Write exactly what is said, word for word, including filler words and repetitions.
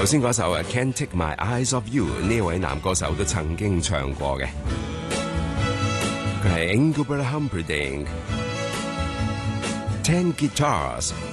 頭先嗰首啊 Can't Take My Eyes Off You 呢位男歌手都曾經唱過嘅，佢係 Engelbert Humperdinck Ten Guitars。